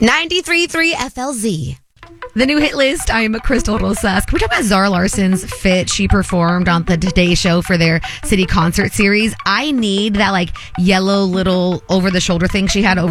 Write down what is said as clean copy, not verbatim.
93.3 FLZ. The new hit list, I'm Crystal Rosas. Can we talk about Zara Larson's fit she performed on the Today Show for their city concert series? I need that yellow little over the shoulder thing she had over